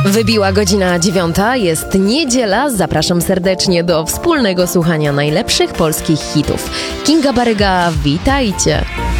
Wybiła godzina 9, jest niedziela, zapraszam serdecznie do wspólnego słuchania najlepszych polskich hitów. Kinga Baryga, witajcie!